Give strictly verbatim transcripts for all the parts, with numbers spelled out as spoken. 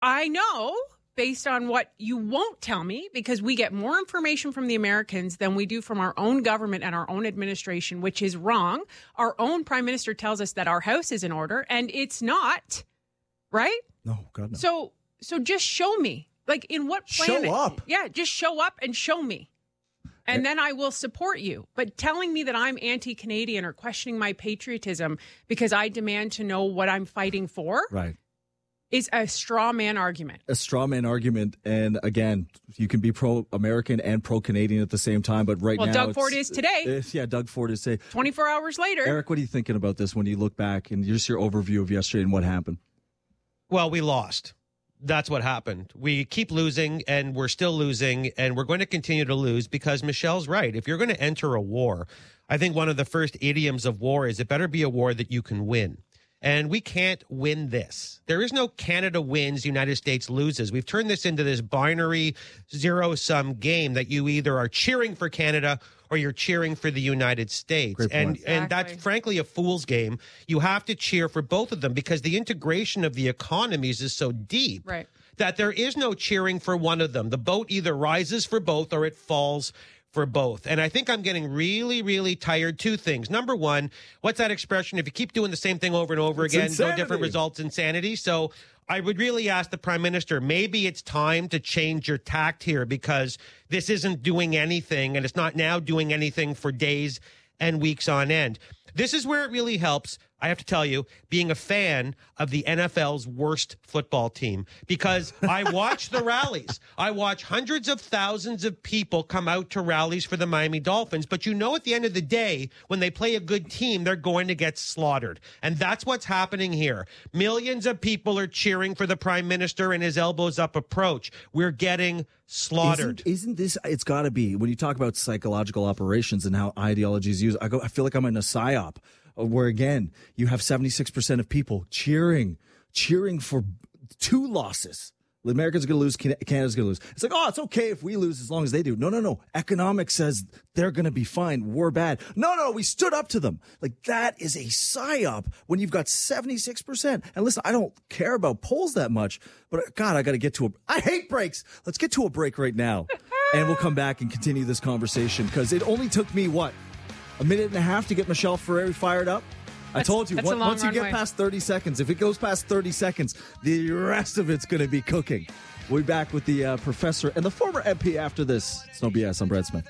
I know, based on what you won't tell me, because we get more information from the Americans than we do from our own government and our own administration, which is wrong. Our own prime minister tells us that our house is in order, and it's not, right? No, God, no. So, so just show me. Like, in what plan? Show up. Yeah, just show up and show me. And then I will support you. But telling me that I'm anti-Canadian or questioning my patriotism because I demand to know what I'm fighting for right. is a straw man argument. A straw man argument. And again, you can be pro-American and pro-Canadian at the same time. But right well, now. Well, Doug Ford is today. Yeah, Doug Ford is today. twenty-four hours later. Eric, what are you thinking about this when you look back and just your overview of yesterday and what happened? Well, we lost. That's what happened. We keep losing, and we're still losing, and we're going to continue to lose because Michelle's right. If you're going to enter a war, I think one of the first idioms of war is it better be a war that you can win. And we can't win this. There is no Canada wins, United States loses. We've turned this into this binary zero-sum game that you either are cheering for Canada or you're cheering for the United States. Great and point. Exactly. and that's frankly a fool's game. You have to cheer for both of them because the integration of the economies is so deep Right. that there is no cheering for one of them. The boat either rises for both or it falls for both. And I think I'm getting really, really tired. Two things. Number one, what's that expression? If you keep doing the same thing over and over It's again, insanity. no different results, insanity. So I would really ask the Prime Minister, maybe it's time to change your tact here because this isn't doing anything and it's not now doing anything for days and weeks on end. This is where it really helps, I have to tell you, being a fan of the N F L's worst football team because I watch the rallies. I watch hundreds of thousands of people come out to rallies for the Miami Dolphins. But you know, at the end of the day, when they play a good team, they're going to get slaughtered. And that's what's happening here. Millions of people are cheering for the Prime Minister and his elbows up approach. We're getting slaughtered. Isn't, isn't this, it's got to be, when you talk about psychological operations and how ideology is used, I go, I feel like I'm in a psyop where, again, you have seventy-six percent of people cheering, cheering for two losses. The Americans are going to lose, Canada's going to lose. It's like, oh, it's okay if we lose as long as they do. No, no, no. Economics says they're going to be fine. We're bad. No, no, we stood up to them. Like, that is a psyop when you've got seventy-six percent. And listen, I don't care about polls that much, but God, I got to get to a, I hate breaks. Let's get to a break right now. And we'll come back and continue this conversation because it only took me, what, a minute and a half to get Michelle Ferreri fired up? I told you, once, once you get past thirty seconds, if it goes past thirty seconds, the rest of it's going to be cooking. We'll be back with the uh, professor and the former M P after this. It's No B S. I'm Brad Smith.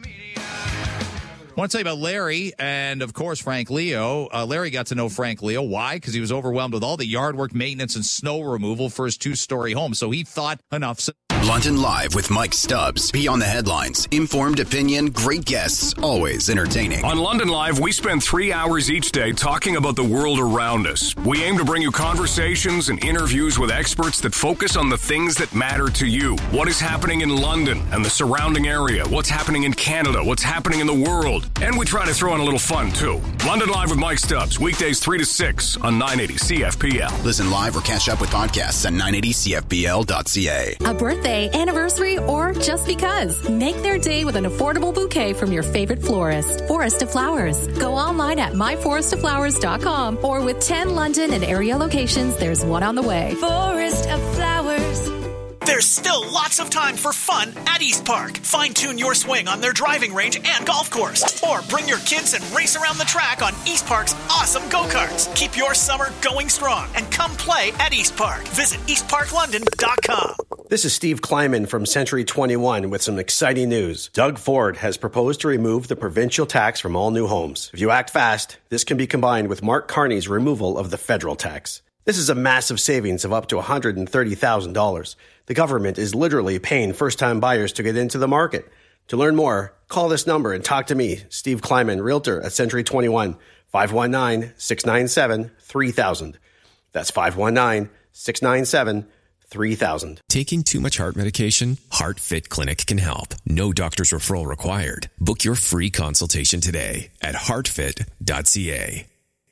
I want to tell you about Larry and, of course, Frank Leo. Uh, Larry got to know Frank Leo. Why? Because he was overwhelmed with all the yard work, maintenance, and snow removal for his two-story home. So he thought, enough. London Live with Mike Stubbs. Beyond the headlines. Informed opinion, great guests, always entertaining. On London Live, we spend three hours each day talking about the world around us. We aim to bring you conversations and interviews with experts that focus on the things that matter to you. What is happening in London and the surrounding area? What's happening in Canada? What's happening in the world? And we try to throw in a little fun, too. London Live with Mike Stubbs. Weekdays three to six on nine eighty C F P L. Listen live or catch up with podcasts at nine eighty C F P L dot C A. A birthday, anniversary, or just because. Make their day with an affordable bouquet from your favorite florist. Forest of Flowers. Go online at my forest of flowers dot com or with ten London and area locations, there's one on the way. Forest of Flowers. There's still lots of time for fun at East Park. Fine-tune your swing on their driving range and golf course. Or bring your kids and race around the track on East Park's awesome go-karts. Keep your summer going strong and come play at East Park. Visit east park london dot com. This is Steve Kleiman from Century twenty-one with some exciting news. Doug Ford has proposed to remove the provincial tax from all new homes. If you act fast, this can be combined with Mark Carney's removal of the federal tax. This is a massive savings of up to one hundred thirty thousand dollars. The government is literally paying first-time buyers to get into the market. To learn more, call this number and talk to me, Steve Kleiman, Realtor at Century twenty-one, five one nine, six nine seven, three thousand. That's five one nine, six nine seven, three thousand. Taking too much heart medication? HeartFit Clinic can help. No doctor's referral required. Book your free consultation today at heart fit dot c a.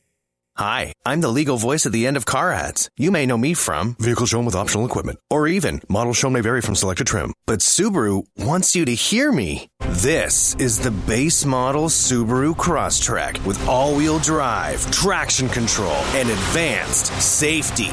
Hi, I'm the legal voice at the end of car ads. You may know me from Vehicle Shown with Optional Equipment, or even Model Shown may vary from selected trim. But Subaru wants you to hear me. This is the base model Subaru Crosstrek with all-wheel drive, traction control, and advanced safety.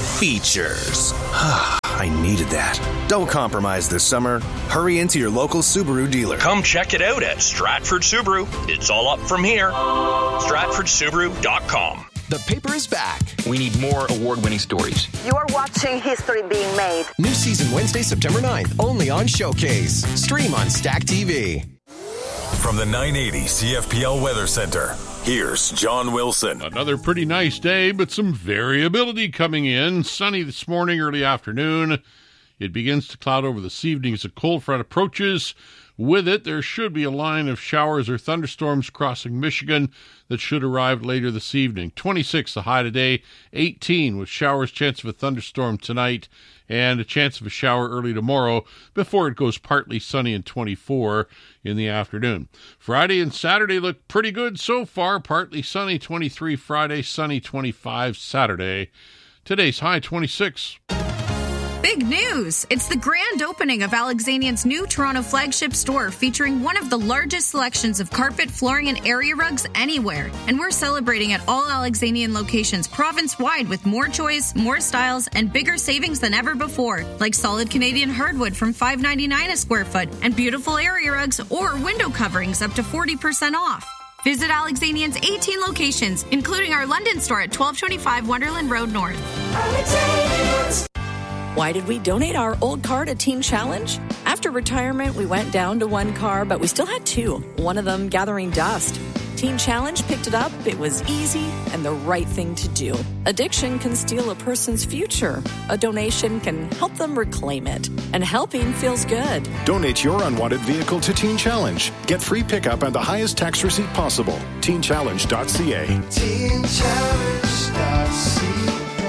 features. I needed that. Don't compromise this summer. Hurry into your local Subaru dealer. Come check it out at Stratford Subaru. It's all up from here. Stratford Subaru dot com. The paper is back. We need more award-winning stories. You are watching history being made. New season Wednesday, September ninth, only on Showcase. Stream on Stack T V. From the nine eighty C F P L Weather Center, here's John Wilson. Another pretty nice day, but some variability coming in. Sunny this morning, early afternoon. It begins to cloud over this evening as a cold front approaches. With it, there should be a line of showers or thunderstorms crossing Michigan that should arrive later this evening. twenty-six the high today, eighteen with showers, chance of a thunderstorm tonight, and a chance of a shower early tomorrow before it goes partly sunny and twenty-four in the afternoon. Friday and Saturday look pretty good so far. Partly sunny, twenty-three Friday, sunny, twenty-five Saturday. Today's high, twenty-six. Big news! It's the grand opening of Alexanian's new Toronto flagship store featuring one of the largest selections of carpet, flooring, and area rugs anywhere. And we're celebrating at all Alexanian locations province-wide with more choice, more styles, and bigger savings than ever before, like solid Canadian hardwood from five dollars and ninety-nine cents a square foot and beautiful area rugs or window coverings up to forty percent off. Visit Alexanian's eighteen locations, including our London store at twelve twenty-five Wonderland Road North. Alexanians. Why did we donate our old car to Teen Challenge? After retirement, we went down to one car, but we still had two, one of them gathering dust. Teen Challenge picked it up. It was easy and the right thing to do. Addiction can steal a person's future. A donation can help them reclaim it. And helping feels good. Donate your unwanted vehicle to Teen Challenge. Get free pickup and the highest tax receipt possible. teen challenge dot c a. teen challenge dot c a.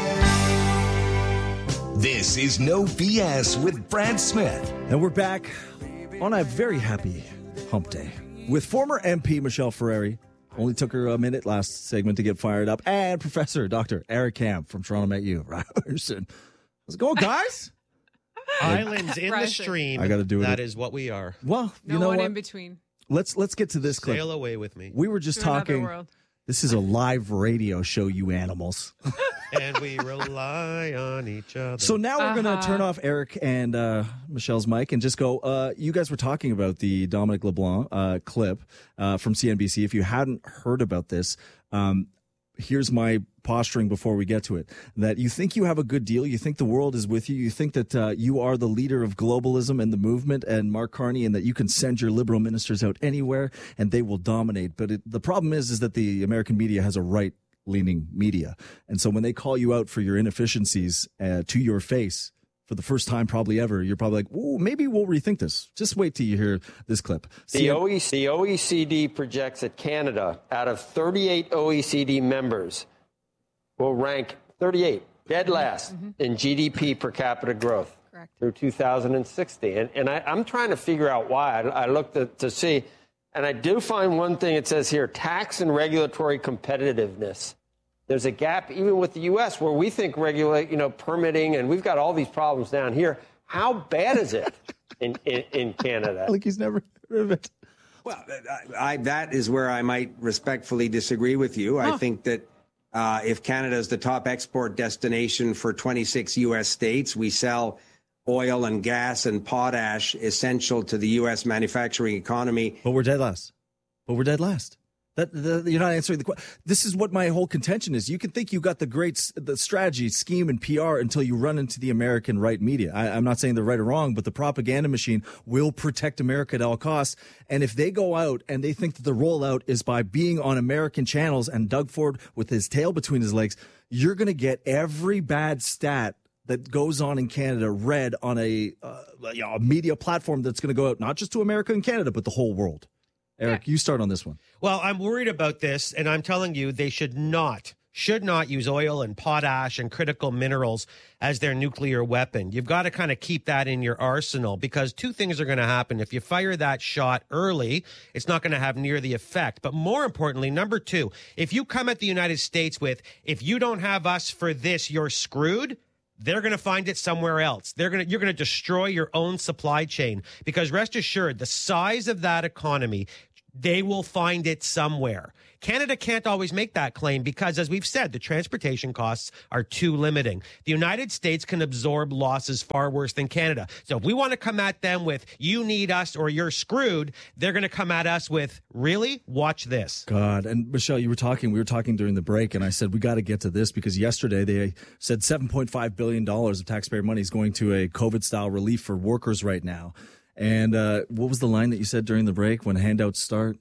This is No B S with Brad Smith. And we're back on a very happy hump day with former M P Michelle Ferreri. Only took her a minute last segment to get fired up. And Professor Doctor Eric Camp from Toronto Met U. Ryerson. How's it going, guys? Islands in the stream. I got to do it. That is what we are. Well, you no know one what? in between. Let's let's get to this clip. Sail away with me. We were just to talking. This is a live radio show, you animals. And we rely on each other. So now we're Uh-huh. going to turn off Eric and uh, Michelle's mic and just go, uh, you guys were talking about the Dominic LeBlanc uh, clip uh, from C N B C. If you hadn't heard about this, um, here's my posturing before we get to it, that you think you have a good deal. You think the world is with you. You think that uh, you are the leader of globalism and the movement and Mark Carney, and that you can send your liberal ministers out anywhere and they will dominate. But it, the problem is, is that the American media has a right leaning media. And so when they call you out for your inefficiencies uh, to your face for the first time probably ever, you're probably like, ooh, maybe we'll rethink this. Just wait till you hear this clip. The O E C D, the O E C D projects that Canada, out of thirty-eight O E C D members, will rank thirty-eight, dead last mm-hmm. in G D P per capita growth Correct. Through two thousand sixty. And, and I, I'm trying to figure out why. I, I looked at, to see, and I do find one thing. It says here, tax and regulatory competitiveness. There's a gap even with the U S where we think regulate, you know, permitting, and we've got all these problems down here. How bad is it in, in, in Canada? Like he's never heard of it. Well, I, I, that is where I might respectfully disagree with you. Oh. I think that uh, if Canada is the top export destination for twenty-six U S states, we sell oil and gas and potash essential to the U S manufacturing economy. But we're dead last. But we're dead last. That the, you're not answering the question. This is what my whole contention is. You can think you got the great the strategy, scheme, and P R until you run into the American right media. I, I'm not saying they're right or wrong, but the propaganda machine will protect America at all costs. And if they go out and they think that the rollout is by being on American channels and Doug Ford with his tail between his legs, you're going to get every bad stat that goes on in Canada read on a, uh, you know, a media platform that's going to go out not just to America and Canada, but the whole world. Eric, you start on this one. Well, I'm worried about this, and I'm telling you, they should not, should not use oil and potash and critical minerals as their nuclear weapon. You've got to kind of keep that in your arsenal, because two things are going to happen. If you fire that shot early, it's not going to have near the effect. But more importantly, number two, if you come at the United States with, if you don't have us for this, you're screwed, they're going to find it somewhere else. They're going to, you're going to destroy your own supply chain, because rest assured, the size of that economy, they will find it somewhere. Canada can't always make that claim because, as we've said, the transportation costs are too limiting. The United States can absorb losses far worse than Canada. So if we want to come at them with, you need us or you're screwed, they're going to come at us with, really? Watch this. God. And Michelle, you were talking, we were talking during the break, and I said, we got to get to this because yesterday they said seven point five billion dollars of taxpayer money is going to a COVID-style relief for workers right now. And uh, what was the line that you said during the break when handouts start?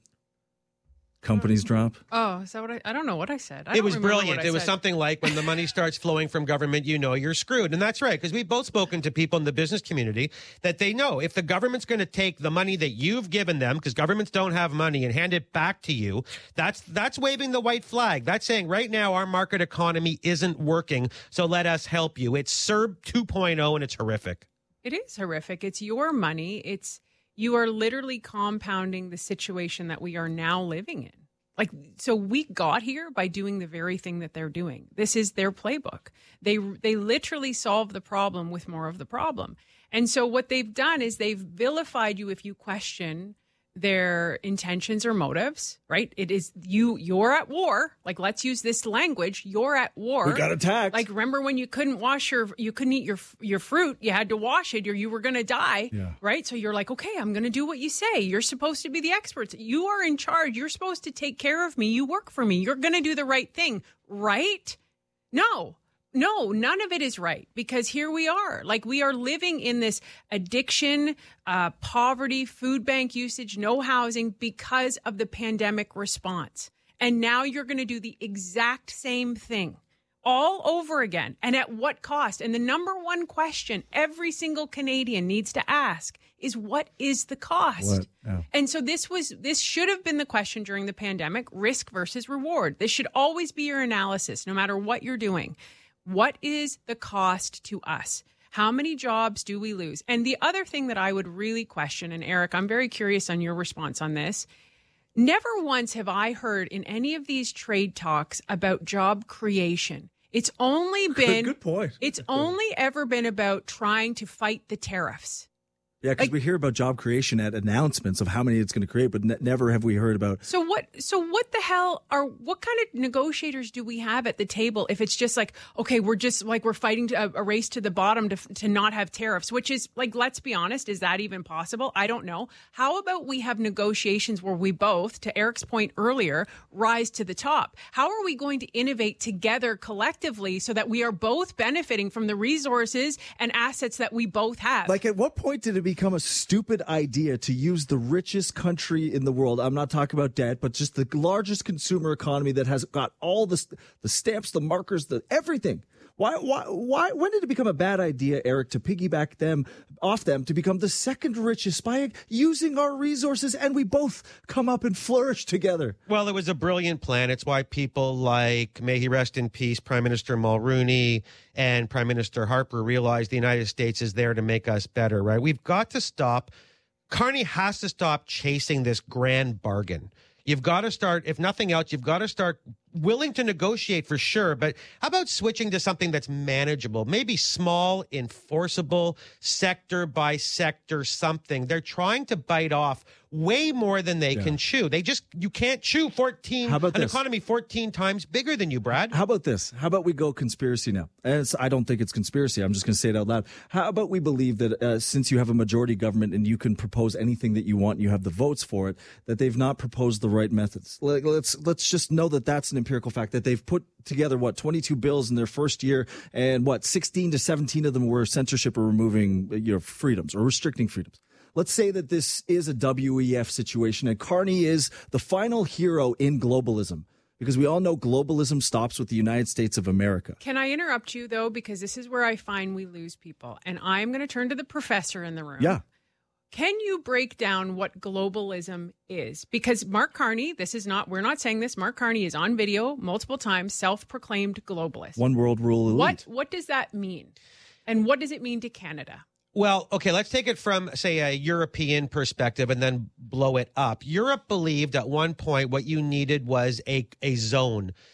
Companies drop? Oh, is that what I... I don't know what I said. I it don't was remember brilliant. what I It was said. something like, when the money starts flowing from government, you know you're screwed. And that's right, because we've both spoken to people in the business community that they know if the government's going to take the money that you've given them, because governments don't have money, and hand it back to you, that's that's waving the white flag. That's saying right now our market economy isn't working, so let us help you. It's C E R B two point oh, and it's horrific. It is horrific. It's your money. It's you are literally compounding the situation that we are now living in. Like, so we got here by doing the very thing that they're doing. This is their playbook. They they literally solve the problem with more of the problem. And so what they've done is they've vilified you if you question their intentions or motives, right? It is you, you're at war. Like, let's use this language. You're at war. We got attacked. Like, remember when you couldn't wash your, you couldn't eat your, your fruit. You had to wash it or you were going to die, yeah. right? So you're like, okay, I'm going to do what you say. You're supposed to be the experts. You are in charge. You're supposed to take care of me. You work for me. You're going to do the right thing, right? No. No, none of it is right, because here we are. Like, we are living in this addiction, uh, poverty, food bank usage, no housing because of the pandemic response. And now you're going to do the exact same thing all over again. And at what cost? And the number one question every single Canadian needs to ask is, what is the cost? What? Oh. And so this was, this should have been the question during the pandemic, risk versus reward. This should always be your analysis, no matter what you're doing. What is the cost to us? How many jobs do we lose? And the other thing that I would really question, and Eric, I'm very curious on your response on this. Never once have I heard in any of these trade talks about job creation. It's only been good point. It's only ever been about trying to fight the tariffs. Yeah, because Like- we hear about job creation at announcements of how many it's going to create, but ne- never have we heard about. So what? So what the hell are? What kind of negotiators do we have at the table? If it's just like, okay, we're just like we're fighting to, a, a race to the bottom to to not have tariffs, which is like, let's be honest, is that even possible? I don't know. How about we have negotiations where we both, to Eric's point earlier, rise to the top? How are we going to innovate together collectively so that we are both benefiting from the resources and assets that we both have? Like, at what point did it become a stupid idea to use the richest country in the world? I'm not talking about debt, but just the largest consumer economy that has got all the the stamps, the markers, the everything. Why, why, why? When did it become a bad idea, Eric, to piggyback them off them to become the second richest by using our resources, and we both come up and flourish together? Well, it was a brilliant plan. It's why people like, may he rest in peace, Prime Minister Mulroney and Prime Minister Harper realized the United States is there to make us better, right? We've got to stop. Carney has to stop chasing this grand bargain. You've got to start, if nothing else, you've got to start willing to negotiate for sure. But how about switching to something that's manageable? Maybe small, enforceable, sector by sector something. They're trying to bite off way more than they Yeah. can chew. They just, you can't chew fourteen, How about an this? economy fourteen times bigger than you, Brad. How about this? How about we go conspiracy now? And it's, I don't think it's conspiracy. I'm just going to say it out loud. How about we believe that uh, since you have a majority government and you can propose anything that you want, and you have the votes for it, that they've not proposed the right methods. Like, let's let's just know that that's an empirical fact, that they've put together, what, twenty-two bills in their first year, and what, sixteen to seventeen of them were censorship or removing you know, freedoms or restricting freedoms. Let's say that this is a W E F situation and Carney is the final hero in globalism, because we all know globalism stops with the United States of America. Can I interrupt you, though? Because this is where I find we lose people. And I'm going to turn to the professor in the room. Yeah. Can you break down what globalism is? Because Mark Carney, this is not, we're not saying this, Mark Carney is on video multiple times, self-proclaimed globalist. One world rule elite. What, what does that mean? And what does it mean to Canada? Well, okay, let's take it from, say, a European perspective and then blow it up. Europe believed at one point what you needed was a, a zone,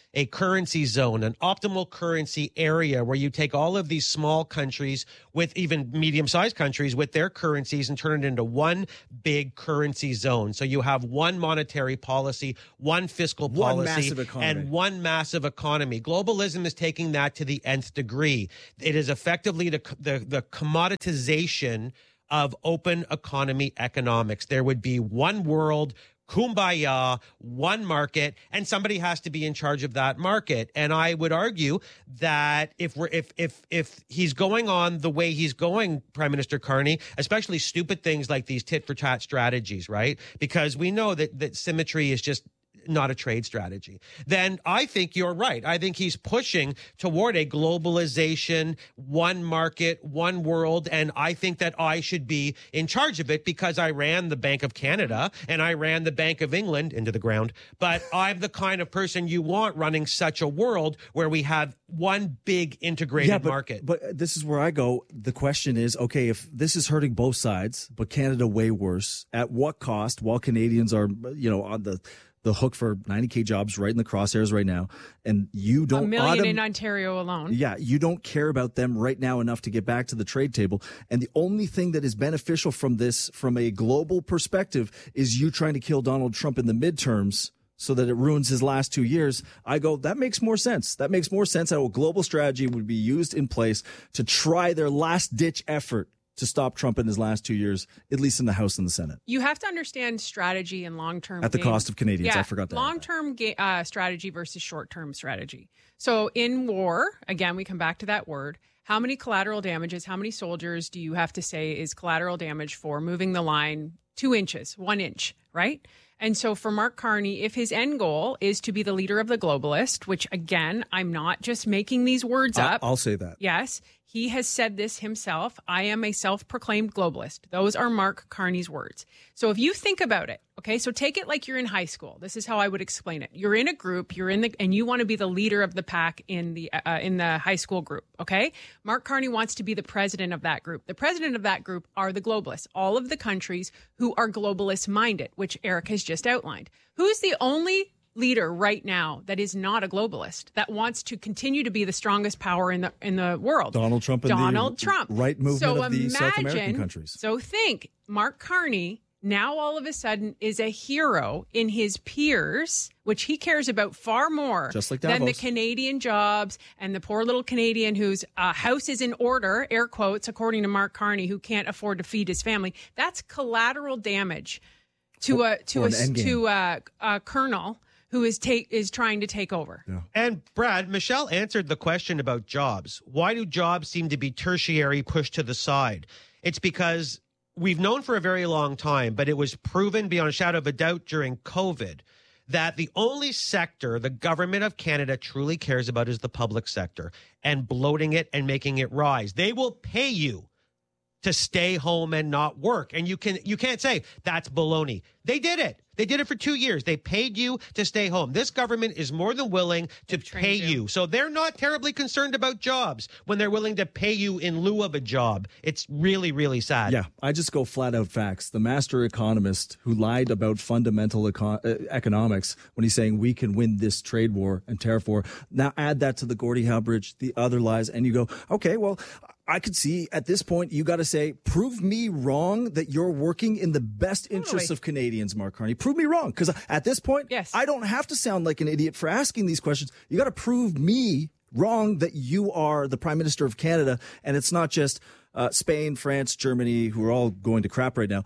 a currency zone, an optimal currency area where you take all of these small countries with even medium-sized countries with their currencies and turn it into one big currency zone. So you have one monetary policy, one fiscal One policy, massive economy. and one massive economy. Globalism is taking that to the nth degree. It is effectively the, the, the commoditization of open economy economics. There would be one world, kumbaya, one market, and somebody has to be in charge of that market. And I would argue that if we're if if if he's going on the way he's going, Prime Minister Carney, especially stupid things like these tit for tat strategies, right? Because we know that that symmetry is just not a trade strategy, then I think you're right. I think he's pushing toward a globalization, one market, one world, and I think that I should be in charge of it because I ran the Bank of Canada and I ran the Bank of England into the ground. But I'm the kind of person you want running such a world where we have one big integrated yeah, but, market. But this is where I go. The question is, okay, if this is hurting both sides, but Canada way worse, at what cost? While Canadians are, you know, on the the hook for ninety K jobs right in the crosshairs right now, and you don't... A million autom- in Ontario alone. Yeah, you don't care about them right now enough to get back to the trade table. And the only thing that is beneficial from this, from a global perspective, is you trying to kill Donald Trump in the midterms so that it ruins his last two years. I go, that makes more sense. That makes more sense how a global strategy would be used in place to try their last-ditch effort to stop Trump in his last two years, at least in the House and the Senate. You have to understand strategy and long-term At the game. cost of Canadians. Yeah, I forgot that. Long-term ga- uh, strategy versus short-term strategy. So in war, again, we come back to that word. How many collateral damages, how many soldiers do you have to say is collateral damage for moving the line two inches, one inch, right? And so for Mark Carney, if his end goal is to be the leader of the globalist, which again, I'm not just making these words I'll, up. I'll say that. Yes, he has said this himself. I am a self-proclaimed globalist. Those are Mark Carney's words. So if you think about it, okay, so take it like you're in high school. This is how I would explain it. You're in a group, you're in the, and you want to be the leader of the pack in the uh, in the high school group. Okay, Mark Carney wants to be the president of that group. The president of that group are the globalists, all of the countries who are globalist-minded, which Eric has just outlined. Who's the only leader right now that is not a globalist, that wants to continue to be the strongest power in the in the world? Donald Trump and Donald the Trump. right movement so of the imagine, South American countries. So think, Mark Carney now all of a sudden is a hero in his peers, which he cares about far more Just like than the Davos. Canadian jobs and the poor little Canadian whose uh, house is in order, air quotes, according to Mark Carney, who can't afford to feed his family. That's collateral damage to a to Or a an endgame. to a, a colonel who is take is trying to take over. Yeah. And Brad, Michelle answered the question about jobs. Why do jobs seem to be tertiary, pushed to the side? It's because we've known for a very long time, but it was proven beyond a shadow of a doubt during COVID that the only sector the government of Canada truly cares about is the public sector, and bloating it and making it rise. They will pay you to stay home and not work. And you can you can't say that's baloney. They did it. They did it for two years. They paid you to stay home. This government is more than willing to pay you. So they're not terribly concerned about jobs when they're willing to pay you in lieu of a job. It's really, really sad. Yeah, I just go flat out facts. The master economist who lied about fundamental econ- uh, economics when he's saying we can win this trade war and tariff war. Now add that to the Gordie Howe Bridge, the other lies, and you go, okay, well, I could see at this point you got to say, prove me wrong that you're working in the best interests Totally. of Canadians, Mark Carney. Prove me wrong, because at this point, Yes. I don't have to sound like an idiot for asking these questions. You got to prove me wrong that you are the Prime Minister of Canada, and it's not just uh, Spain, France, Germany, who are all going to crap right now.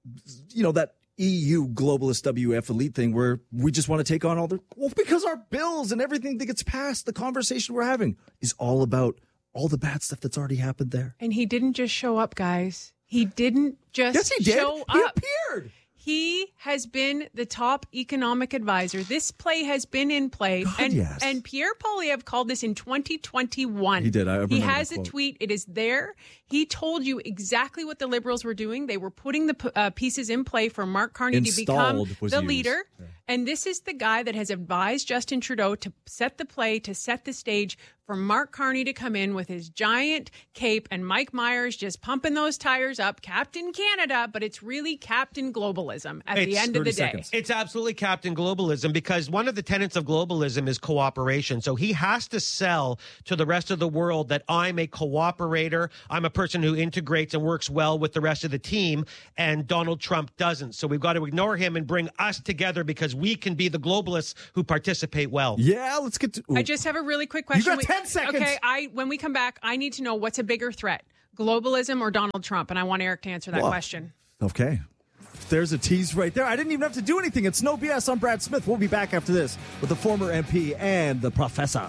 You know, that E U globalist W F elite thing where we just want to take on all the, well, because our bills and everything that gets passed, the conversation we're having is all about all the bad stuff that's already happened there. And he didn't just show up, guys. He didn't just Yes, he did. show He up. appeared. He has been the top economic advisor. This play has been in play. God, and, yes. and Pierre Poilievre called this in twenty twenty-one. He did. I remember He the has a quote. tweet. It is there. He told you exactly what the Liberals were doing. They were putting the uh, pieces in play for Mark Carney to become Installed was the used. leader. Yeah. And this is the guy that has advised Justin Trudeau to set the play, to set the stage for Mark Carney to come in with his giant cape and Mike Myers just pumping those tires up. Captain Canada, but it's really Captain Globalism at It's the end of the day. seconds. It's absolutely Captain Globalism, because one of the tenets of globalism is cooperation. So he has to sell to the rest of the world that I'm a cooperator. I'm a person who integrates and works well with the rest of the team, and Donald Trump doesn't. So we've got to ignore him and bring us together, because we can be the globalists who participate well. Yeah, let's get to... Ooh. I just have a really quick question. You got ten seconds. Okay, I when we come back, I need to know what's a bigger threat, globalism or Donald Trump? And I want Eric to answer that Well, question. Okay. There's a tease right there. I didn't even have to do anything. It's No B S. I'm Brad Smith. We'll be back after this with the former M P and the professor.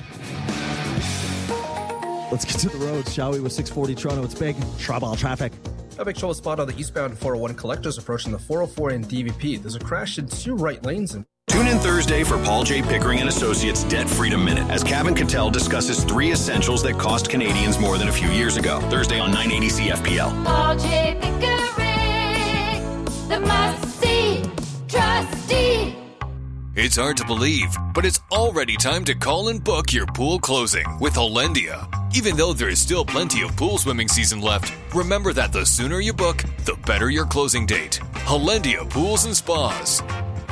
Let's get to the roads, shall we, with six forty Toronto. It's big trouble traffic. A big trouble spot on the eastbound four oh one collectors approaching the four oh four in D V P. There's a crash in two right lanes. And Tune in Thursday for Paul J. Pickering and Associates Debt Freedom Minute as Kevin Cattell discusses three essentials that cost Canadians more than a few years ago. Thursday on nine eighty C F P L. Paul J. Pickering, the must-see trustee. It's hard to believe, but it's already time to call and book your pool closing with Hollandia. Even though there is still plenty of pool swimming season left, remember that the sooner you book, the better your closing date. Hollandia Pools and Spas.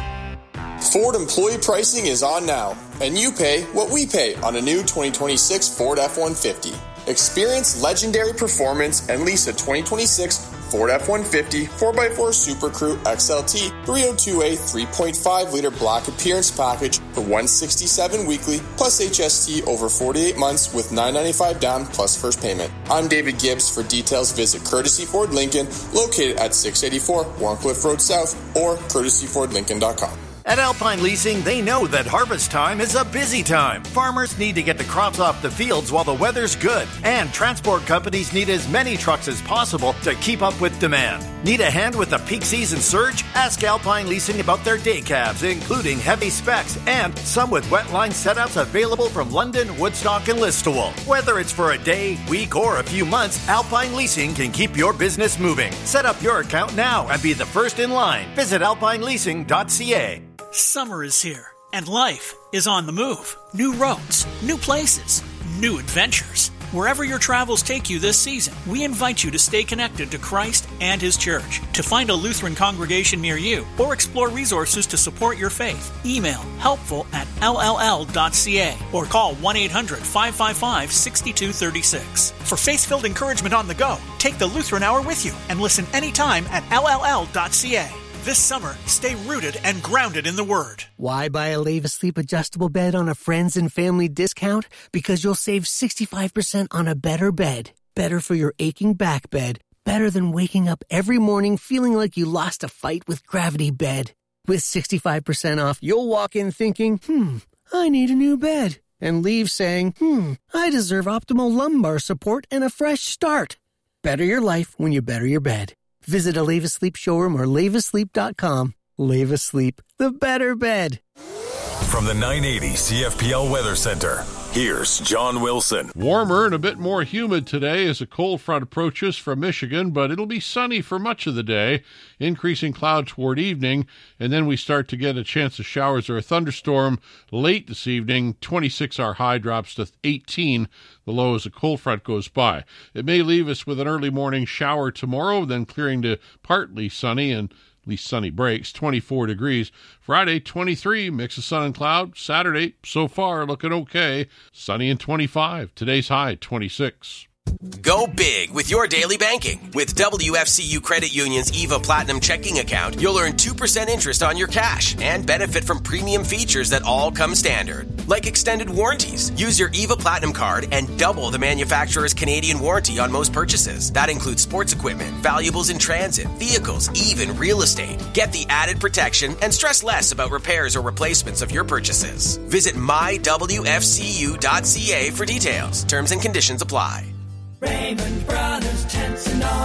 Ford employee pricing is on now, and you pay what we pay on a new twenty twenty-six Ford F one fifty. Experience legendary performance and lease a twenty twenty-six Ford F one fifty four by four Super Crew X L T three oh two A three point five liter black appearance package for one hundred sixty-seven dollars weekly plus H S T over forty-eight months with nine hundred ninety-five dollars down plus first payment. I'm David Gibbs. For details, visit Courtesy Ford Lincoln, located at six eighty-four Warncliffe Road South, or courtesy ford lincoln dot com. At Alpine Leasing, they know that harvest time is a busy time. Farmers need to get the crops off the fields while the weather's good. And transport companies need as many trucks as possible to keep up with demand. Need a hand with the peak season surge? Ask Alpine Leasing about their day cabs, including heavy specs and some with wet line setups available from London, Woodstock, and Listowel. Whether it's for a day, week, or a few months, Alpine Leasing can keep your business moving. Set up your account now and be the first in line. Visit alpine leasing dot c a. Summer is here, and life is on the move. New roads, new places, new adventures. Wherever your travels take you this season, we invite you to stay connected to Christ and His church. To find a Lutheran congregation near you or explore resources to support your faith, email helpful at l l l dot c a or call one eight hundred five five five six two three six. For faith-filled encouragement on the go, take the Lutheran Hour with you and listen anytime at l l l dot c a. This summer, stay rooted and grounded in the Word. Why buy a Leva Sleep adjustable bed on a friends and family discount? Because you'll save sixty-five percent on a better bed. Better for your aching back bed. Better than waking up every morning feeling like you lost a fight with Gravity Bed. With sixty-five percent off, you'll walk in thinking, hmm, I need a new bed. And leave saying, hmm, I deserve optimal lumbar support and a fresh start. Better your life when you better your bed. Visit a Leva Sleep showroom or leva sleep dot com. Leva Sleep, the better bed. From the nine eighty C F P L Weather Center, here's John Wilson. Warmer and a bit more humid today as a cold front approaches from Michigan, but it'll be sunny for much of the day, increasing cloud toward evening, and then we start to get a chance of showers or a thunderstorm late this evening. twenty-six our high drops to eighteen, the low as a cold front goes by. It may leave us with an early morning shower tomorrow, then clearing to partly sunny and at least sunny breaks, twenty-four degrees. Friday, twenty-three, mix of sun and cloud. Saturday, so far, looking okay. Sunny and twenty-five. Today's high, twenty-six. Go big with your daily banking. With W F C U Credit Union's EVA Platinum checking account, you'll earn two percent interest on your cash and benefit from premium features that all come standard, like extended warranties. Use your EVA Platinum card and double the manufacturer's Canadian warranty on most purchases. That includes sports equipment, valuables in transit, vehicles, even real estate. Get the added protection and stress less about repairs or replacements of your purchases. Visit my w f c u dot c a for details. Terms and conditions apply. Raymond Brothers, tents and awnings. Your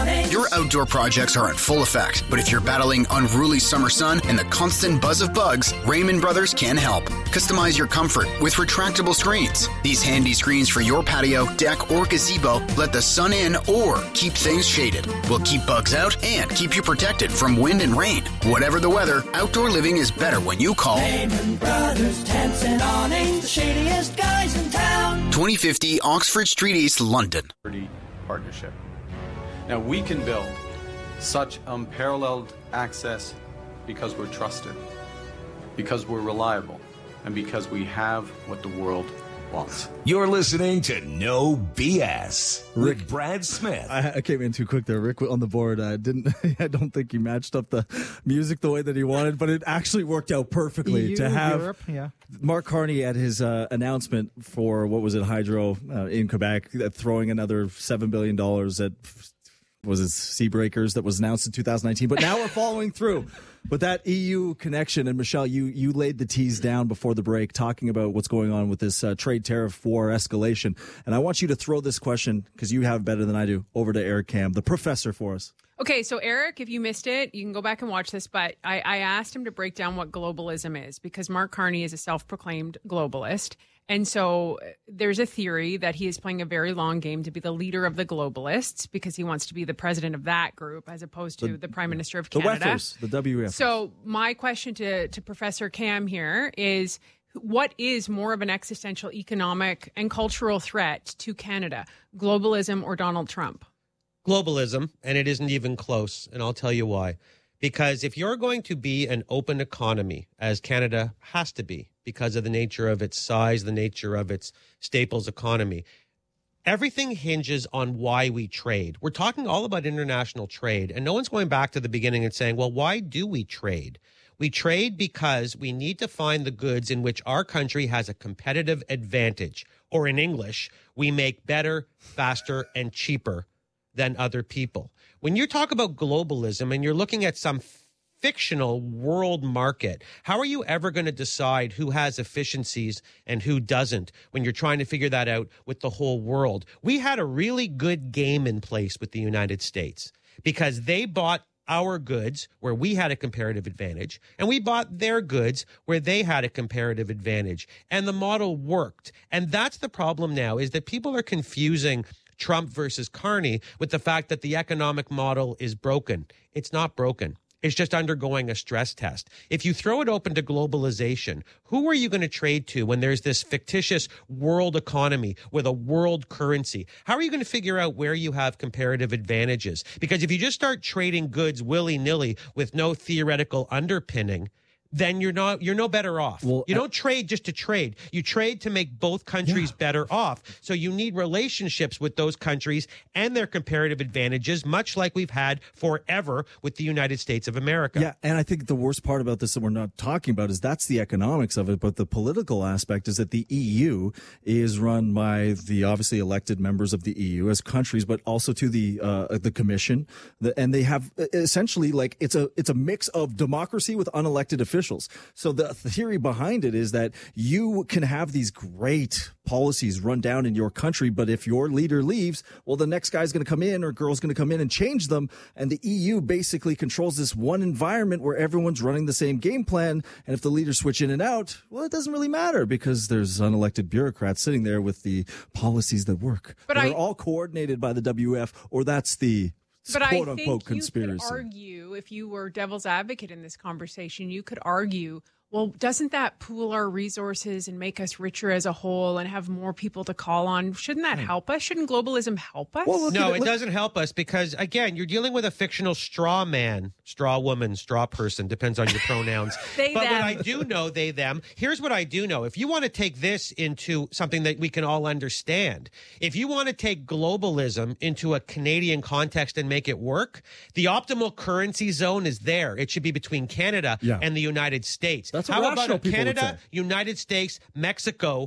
Your outdoor projects are in full effect, but if you're battling unruly summer sun and the constant buzz of bugs, Raymond Brothers can help. Customize your comfort with retractable screens. These handy screens for your patio, deck, or gazebo let the sun in or keep things shaded. Will keep bugs out and keep you protected from wind and rain. Whatever the weather, outdoor living is better when you call Raymond Brothers Tents and Awnings, the shadiest guys in town. twenty fifty Oxford Street East, London. Partnership. Now, we can build such unparalleled access because we're trusted, because we're reliable, and because we have what the world wants. You're listening to No B S Rick with Brad Smith. I, I came in too quick there. Rick on the board. I didn't. I don't think he matched up the music the way that he wanted, but it actually worked out perfectly E U, to have Europe, yeah. Mark Carney at his uh, announcement for what was it, Hydro uh, in Quebec, uh, throwing another seven billion dollars at was it Seabreakers that was announced in two thousand nineteen. But now we're following through. But that E U connection, and Michelle, you you laid the tease down before the break, talking about what's going on with this uh, trade tariff war escalation. And I want you to throw this question, because you have better than I do, over to Eric Kam, the professor, for us. Okay, so Eric, if you missed it, you can go back and watch this, but I, I asked him to break down what globalism is, because Mark Carney is a self-proclaimed globalist. And so there's a theory that he is playing a very long game to be the leader of the globalists, because he wants to be the president of that group as opposed to the, the prime minister of Canada. The W E F ers, the W E F ers. So my question to, to Professor Kam here is, what is more of an existential economic and cultural threat to Canada, globalism or Donald Trump? Globalism, and it isn't even close, and I'll tell you why. Because if you're going to be an open economy, as Canada has to be, because of the nature of its size, the nature of its staples economy, everything hinges on why we trade. We're talking all about international trade, and no one's going back to the beginning and saying, well, why do we trade? We trade because we need to find the goods in which our country has a competitive advantage, or in English, we make better, faster, and cheaper than other people. When you talk about globalism and you're looking at some fictional world market, how are you ever going to decide who has efficiencies and who doesn't when you're trying to figure that out with the whole world? We had a really good game in place with the United States because they bought our goods where we had a comparative advantage, and we bought their goods where they had a comparative advantage. And the model worked. And that's the problem now, is that people are confusing Trump versus Carney with the fact that the economic model is broken. It's not broken. It's just undergoing a stress test. If you throw it open to globalization, who are you going to trade to when there's this fictitious world economy with a world currency? How are you going to figure out where you have comparative advantages? Because if you just start trading goods willy-nilly with no theoretical underpinning, then you're not you're no better off. Well, you don't uh, trade just to trade. You trade to make both countries yeah. better off. So you need relationships with those countries and their comparative advantages, much like we've had forever with the United States of America. Yeah, and I think the worst part about this that we're not talking about is that's the economics of it, but the political aspect is that the E U is run by the obviously elected members of the E U as countries, but also to the uh, the Commission, the, and they have essentially like it's a it's a mix of democracy with unelected officials. So the theory behind it is that you can have these great policies run down in your country, but if your leader leaves, well, the next guy's going to come in or girl's going to come in and change them. And the E U basically controls this one environment where everyone's running the same game plan. And if the leaders switch in and out, well, it doesn't really matter because there's unelected bureaucrats sitting there with the policies that work. But they're I, all coordinated by the W F, or that's the But quote I unquote think conspiracy. You could argue, if you were devil's advocate in this conversation, you could argue, well, doesn't that pool our resources and make us richer as a whole and have more people to call on? Shouldn't that help us? Shouldn't globalism help us? Well, no, it, it doesn't help us because, again, you're dealing with a fictional straw man, straw woman, straw person, depends on your pronouns. they, but them. what I do know, they, them, here's what I do know. If you want to take this into something that we can all understand, if you want to take globalism into a Canadian context and make it work, the optimal currency zone is there. It should be between Canada Yeah. and the United States. That's what How about rational a people would Canada, say. United States, Mexico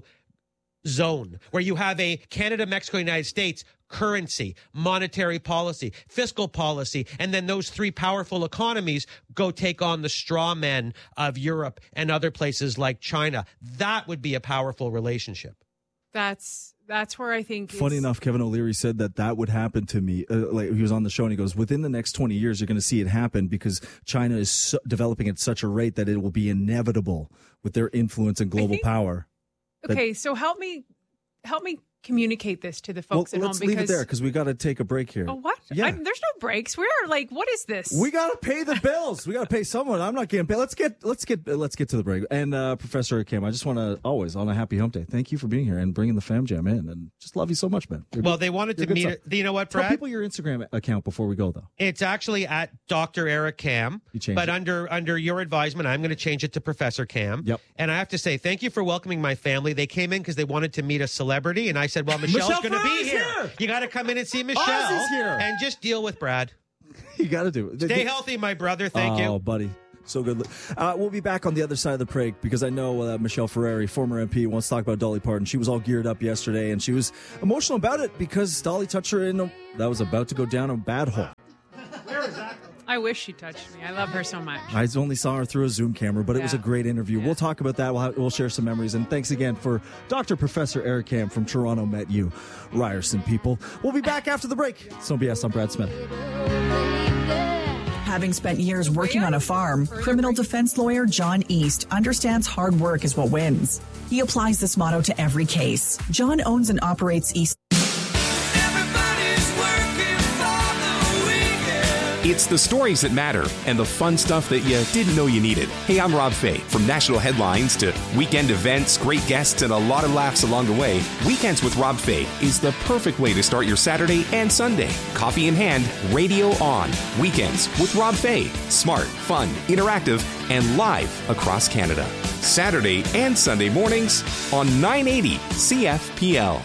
zone where you have a Canada, Mexico, United States currency, monetary policy, fiscal policy, and then those three powerful economies go take on the straw men of Europe and other places like China? That would be a powerful relationship. That's That's where I think. Funny enough, Kevin O'Leary said that that would happen to me. Uh, like he was on the show and he goes, within the next twenty years, you're going to see it happen because China is so, developing at such a rate that it will be inevitable with their influence and global think, power. Okay, that, so help me, help me communicate this to the folks well, at let's home. Let's leave because, it there because we got to take a break here. Oh, what? Yeah. I, there's no breaks. We're like, what is this? We got to pay the bills. We got to pay someone. I'm not getting paid. Let's get let's get let's get to the break. And uh, Professor Kim, I just want to always on a happy hump day. Thank you for being here and bringing the Fam Jam in. And just love you so much, man. You're well, good. they wanted You're to meet. Stuff. You know what, Brad? Tell people your Instagram account before we go, though. It's actually at Doctor Eric Cam. You changed but it. under under your advisement, I'm going to change it to Professor Cam. Yep. And I have to say, thank you for welcoming my family. They came in because they wanted to meet a celebrity, and I said, well, Michelle's Michelle going to be here. here. You got to come in and see Michelle. Ozzy's here. And just deal with Brad. You got to do it. Stay healthy, my brother. Thank oh, you. Oh, buddy. So good. Uh, we'll be back on the other side of the break because I know uh, Michelle Ferrari, former M P, wants to talk about Dolly Parton. She was all geared up yesterday, and she was emotional about it because Dolly touched her in a, that was about to go down a bad hole. I wish she touched me. I love her so much. I only saw her through a Zoom camera, but it was a great interview. Yeah. We'll talk about that. We'll, have, we'll share some memories. And thanks again for Doctor Professor Eric Cam from Toronto Met You, Ryerson people. We'll be back after the break. It's No B S. I'm Brad Smith. Having spent years working on a farm, criminal defense lawyer John East understands hard work is what wins. He applies this motto to every case. John owns and operates East. It's the stories that matter and the fun stuff that you didn't know you needed. Hey, I'm Rob Fay. From national headlines to weekend events, great guests, and a lot of laughs along the way, Weekends with Rob Fay is the perfect way to start your Saturday and Sunday. Coffee in hand, radio on. Weekends with Rob Fay. Smart, fun, interactive, and live across Canada. Saturday and Sunday mornings on nine eighty C F P L.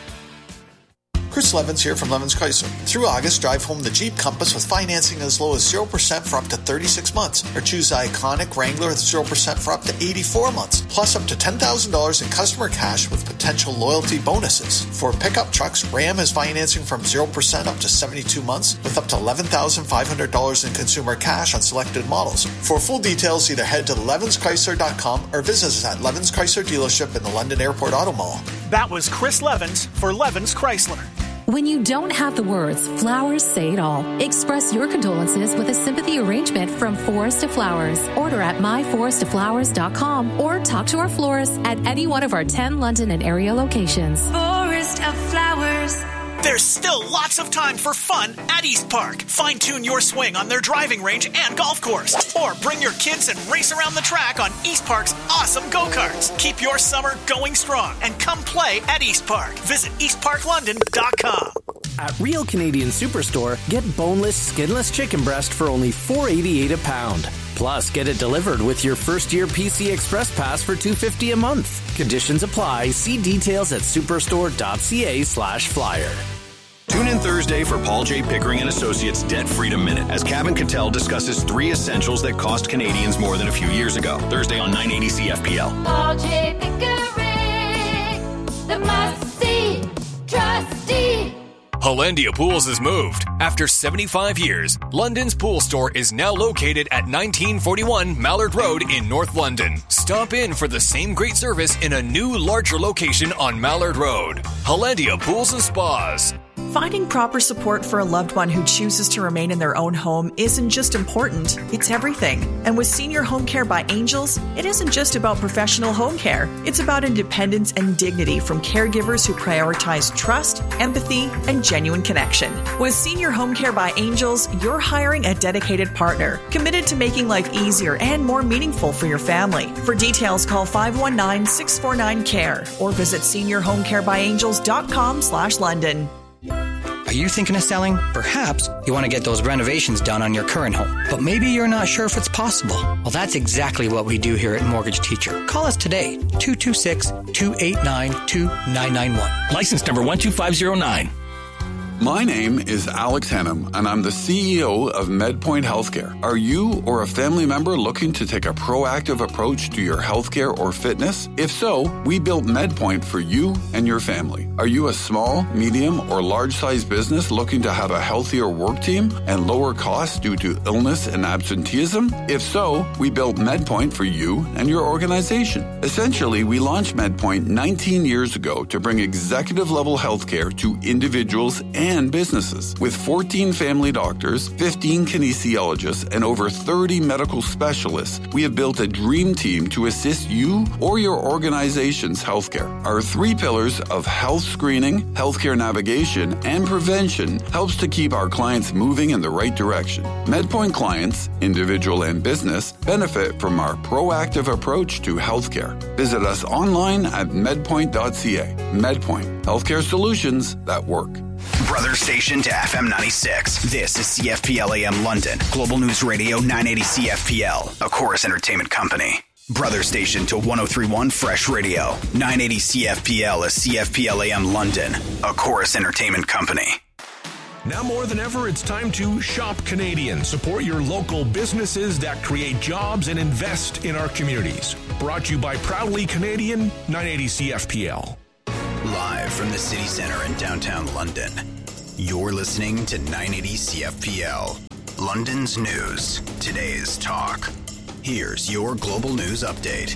Chris Levins here from Levins Chrysler. Through August, drive home the Jeep Compass with financing as low as zero percent for up to thirty-six months. Or choose the iconic Wrangler with zero percent for up to eighty-four months. Plus up to ten thousand dollars in customer cash with potential loyalty bonuses. For pickup trucks, Ram is financing from zero percent up to seventy-two months with up to eleven thousand five hundred dollars in consumer cash on selected models. For full details, either head to levins chrysler dot com or visit us at Levins Chrysler dealership in the London Airport Auto Mall. That was Chris Levins for Levins Chrysler. When you don't have the words, flowers say it all. Express your condolences with a sympathy arrangement from Forest of Flowers. Order at my forest of flowers dot com or talk to our florist at any one of our ten London and area locations. Forest of Flowers. There's still lots of time for fun at East Park. Fine-tune your swing on their driving range and golf course. Or bring your kids and race around the track on East Park's awesome go-karts. Keep your summer going strong and come play at East Park. Visit east park london dot com. At Real Canadian Superstore, get boneless, skinless chicken breast for only four dollars and eighty-eight cents a pound. Plus, get it delivered with your first-year P C Express Pass for two dollars and fifty cents a month. Conditions apply. See details at superstore dot c a slash flyer. Tune in Thursday for Paul J. Pickering and Associates Debt Freedom Minute as Kevin Cattell discusses three essentials that cost Canadians more than a few years ago. Thursday on nine eighty C F P L. Paul J. Pickering, the must-see trustee. Hollandia Pools has moved. After seventy-five years, London's pool store is now located at nineteen forty-one Mallard Road in North London. Stop in for the same great service in a new, larger location on Mallard Road. Hollandia Pools and Spas. Finding proper support for a loved one who chooses to remain in their own home isn't just important, it's everything. And with Senior Home Care by Angels, it isn't just about professional home care. It's about independence and dignity from caregivers who prioritize trust, empathy, and genuine connection. With Senior Home Care by Angels, you're hiring a dedicated partner, committed to making life easier and more meaningful for your family. For details, call five one nine, six four nine, C A R E or visit senior home care by angels dot com slash London. Are you thinking of selling? Perhaps you want to get those renovations done on your current home, but maybe you're not sure if it's possible. Well, that's exactly what we do here at Mortgage Teacher. Call us today, two two six, two eight nine, two nine nine one. License number one two five zero nine. My name is Alex Hannum, and I'm the C E O of MedPoint Healthcare. Are you or a family member looking to take a proactive approach to your healthcare or fitness? If so, we built MedPoint for you and your family. Are you a small, medium, or large-sized business looking to have a healthier work team and lower costs due to illness and absenteeism? If so, we built MedPoint for you and your organization. Essentially, we launched MedPoint nineteen years ago to bring executive-level healthcare to individuals and and businesses. With fourteen family doctors, fifteen kinesiologists, and over thirty medical specialists, we have built a dream team to assist you or your organization's healthcare. Our three pillars of health screening, healthcare navigation, and prevention helps to keep our clients moving in the right direction. MedPoint clients, individual and business, benefit from our proactive approach to healthcare. Visit us online at medpoint dot c a. MedPoint, healthcare solutions that work. Brother station to F M ninety-six. This is C F P L A M London. Global News Radio nine eighty C F P L, a Chorus Entertainment company. Brother station to one oh three point one Fresh Radio. nine eighty C F P L is C F P L A M London, a Chorus Entertainment company. Now more than ever, it's time to shop Canadian. Support your local businesses that create jobs and invest in our communities. Brought to you by Proudly Canadian, nine eighty C F P L. Live from the city center in downtown London, you're listening to nine eighty C F P L, London's news, today's talk. Here's your global news update.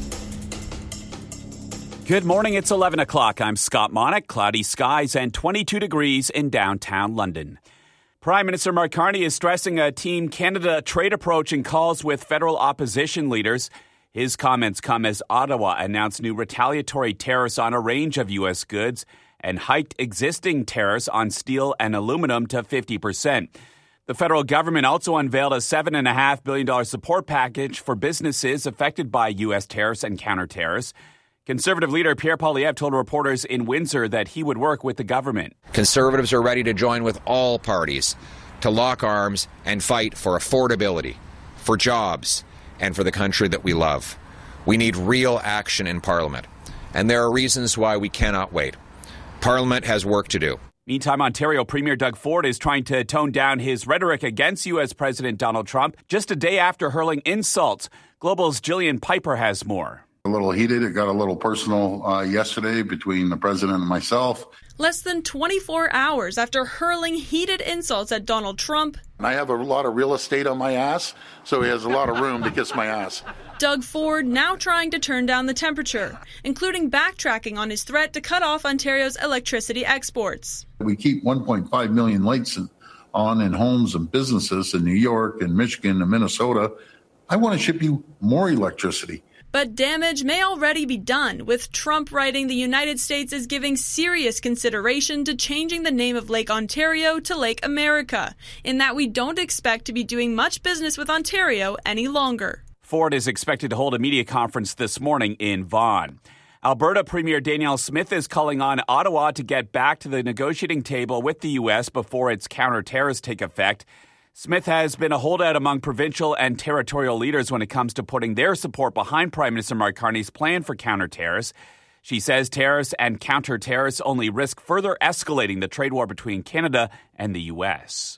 Good morning, it's eleven o'clock. I'm Scott Monick. Cloudy skies and twenty-two degrees in downtown London. Prime Minister Mark Carney is stressing a Team Canada trade approach and calls with federal opposition leaders. His comments come as Ottawa announced new retaliatory tariffs on a range of U S goods and hiked existing tariffs on steel and aluminum to fifty percent. The federal government also unveiled a seven point five billion dollars support package for businesses affected by U S tariffs and counter-tariffs. Conservative leader Pierre Poilievre told reporters in Windsor that he would work with the government. Conservatives are ready to join with all parties to lock arms and fight for affordability, for jobs, and for the country that we love. We need real action in Parliament, and there are reasons why we cannot wait. Parliament has work to do. Meantime, Ontario Premier Doug Ford is trying to tone down his rhetoric against U S President Donald Trump just a day after hurling insults. Global's Jillian Piper has more. A little heated. It got a little personal uh, yesterday between the president and myself. Less than twenty-four hours after hurling heated insults at Donald Trump. And I have a lot of real estate on my ass, so he has a lot of room to kiss my ass. Doug Ford now trying to turn down the temperature, including backtracking on his threat to cut off Ontario's electricity exports. We keep one point five million lights in, on in homes and businesses in New York and Michigan and Minnesota. I want to ship you more electricity. But damage may already be done, with Trump writing the United States is giving serious consideration to changing the name of Lake Ontario to Lake America, in that we don't expect to be doing much business with Ontario any longer. Ford is expected to hold a media conference this morning in Vaughan. Alberta Premier Danielle Smith is calling on Ottawa to get back to the negotiating table with the U S before its counter-tariffs take effect. Smith has been a holdout among provincial and territorial leaders when it comes to putting their support behind Prime Minister Mark Carney's plan for counter-tariffs. She says tariffs and counter-tariffs only risk further escalating the trade war between Canada and the U S.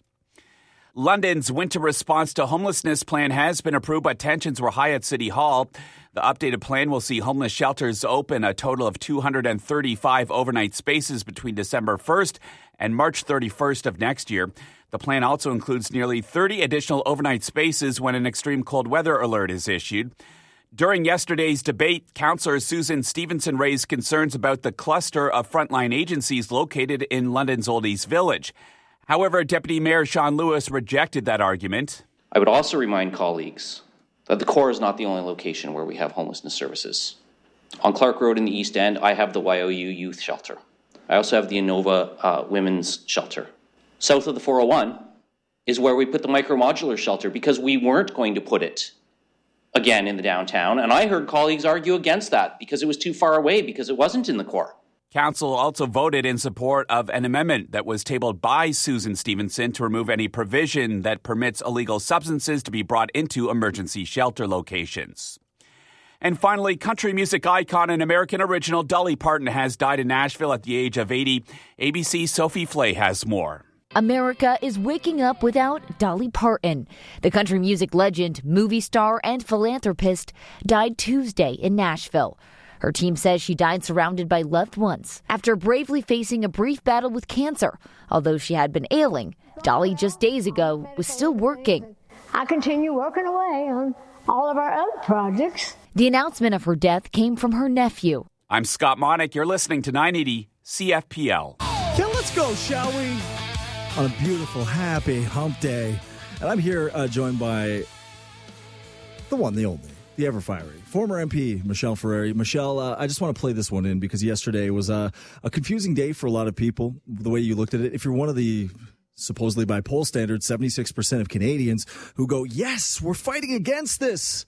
London's winter response to homelessness plan has been approved, but tensions were high at City Hall. The updated plan will see homeless shelters open a total of two hundred thirty-five overnight spaces between December first and March thirty-first of next year. The plan also includes nearly thirty additional overnight spaces when an extreme cold weather alert is issued. During yesterday's debate, Councillor Susan Stevenson raised concerns about the cluster of frontline agencies located in London's Old East Village. However, Deputy Mayor Sean Lewis rejected that argument. I would also remind colleagues that the core is not the only location where we have homelessness services. On Clark Road in the East End, I have the Y O U Youth Shelter. I also have the Inova uh, Women's Shelter. South of the four oh one is where we put the micro-modular shelter because we weren't going to put it again in the downtown. And I heard colleagues argue against that because it was too far away, because it wasn't in the core. Council also voted in support of an amendment that was tabled by Susan Stevenson to remove any provision that permits illegal substances to be brought into emergency shelter locations. And finally, country music icon and American original Dolly Parton has died in Nashville at the age of eighty. A B C's Sophie Flay has more. America is waking up without Dolly Parton. The country music legend, movie star, and philanthropist died Tuesday in Nashville. Her team says she died surrounded by loved ones after bravely facing a brief battle with cancer. Although she had been ailing, Dolly just days ago was still working. I continue working away on all of our other projects. The announcement of her death came from her nephew. I'm Scott Monick. You're listening to nine eighty C F P L. Yeah, let's go, shall we? On a beautiful, happy hump day. And I'm here uh, joined by the one, the only, the ever-fiery, former M P, Michelle Ferreri. Michelle, uh, I just want to play this one in because yesterday was uh, a confusing day for a lot of people, the way you looked at it. If you're one of the, supposedly by poll standards, seventy-six percent of Canadians who go, yes, we're fighting against this,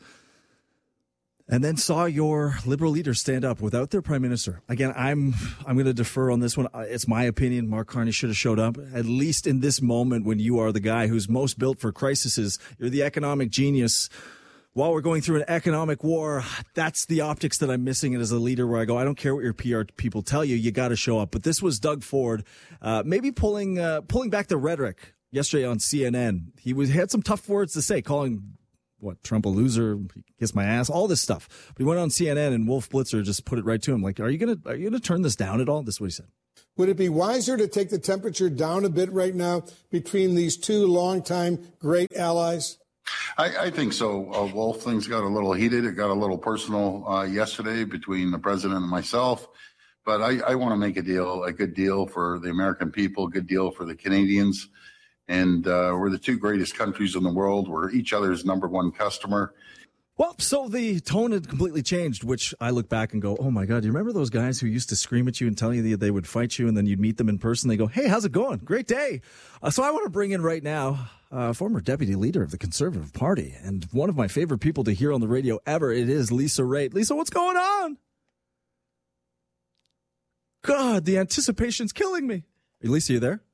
and then saw your Liberal leader stand up without their prime minister. Again, I'm I'm going to defer on this one. It's my opinion. Mark Carney should have showed up, at least in this moment when you are the guy who's most built for crises. You're the economic genius. While we're going through an economic war, that's the optics that I'm missing. And as a leader where I go, I don't care what your P R people tell you, you got to show up. But this was Doug Ford, uh, maybe pulling uh, pulling back the rhetoric yesterday on C N N. He was had some tough words to say, calling what, Trump a loser, kiss my ass, all this stuff. But he went on C N N and Wolf Blitzer just put it right to him. Like, are you going to, are you going to turn this down at all? This is what he said. Would it be wiser to take the temperature down a bit right now between these two longtime great allies? I, I think so. Uh, Wolf, things got a little heated. It got a little personal uh, yesterday between the president and myself. But I, I want to make a deal, a good deal for the American people, a good deal for the Canadians. And uh, we're the two greatest countries in the world. We're each other's number one customer. Well, so the tone had completely changed, which I look back and go, oh, my God, do you remember those guys who used to scream at you and tell you that they would fight you, and then you'd meet them in person? They go, hey, how's it going? Great day. Uh, so I want to bring in right now uh, former deputy leader of the Conservative Party and one of my favorite people to hear on the radio ever. It is Lisa Raitt. Lisa, what's going on? God, the anticipation's killing me. Hey, Lisa, you there?